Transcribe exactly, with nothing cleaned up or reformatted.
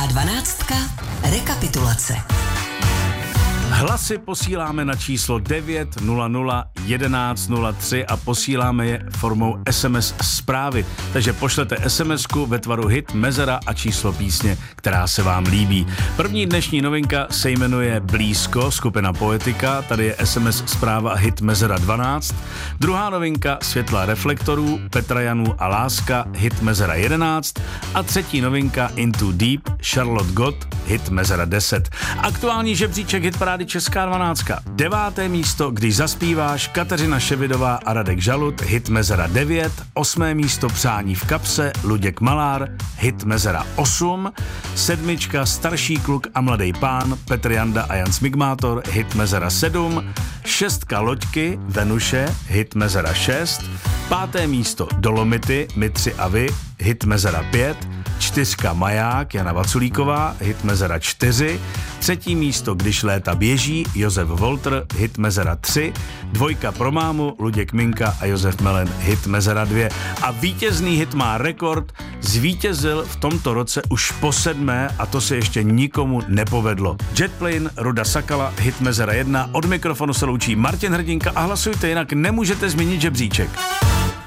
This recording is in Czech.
Česká dvanáctka. Rekapitulace. Hlasy posíláme na číslo devět nula nula jedenáct nula tři a posíláme je formou es em es zprávy. Takže pošlete SMSku ve tvaru hit, mezera a číslo písně, která se vám líbí. První dnešní novinka se jmenuje Blízko, skupina Poetika. Tady je es em es zpráva hit mezera dvanáct. Druhá novinka Světla reflektorů, Petra Janů a Láska, hit mezera jedenáct. A třetí novinka Into Deep, Charlotte Gott, hit mezera deset. Aktuální žebříček hitparády Česká dvanáctka. Deváté místo, Když zaspíváš, Kateřina Ševidová a Radek Žalut, hit mezera devět. Osmé místo Přání v kapse, Luděk Malár, hit mezera osm. Sedmička Starší kluk a mladý pán, Petr Janda a Jan Smigmátor, hit mezera sedm. Šestka Loďky, Venuše, hit mezera šest. Páté místo Dolomity, My tři a vy, hit mezera pět. Čtyřka Maják, Jana Vaculíková, hit mezera čtyři. Třetí místo Když léta běží, Josef Volter, hit mezera tři. Dvojka Pro mámu, Luděk Minka a Josef Melen, hit mezera dvě. A vítězný hit má rekord, zvítězil v tomto roce už po sedmé a to se ještě nikomu nepovedlo. Jetplane, Ruda Sakala, hit mezera jedna. Od mikrofonu se loučí Martin Hrdinka a hlasujte, jinak nemůžete změnit žebříček.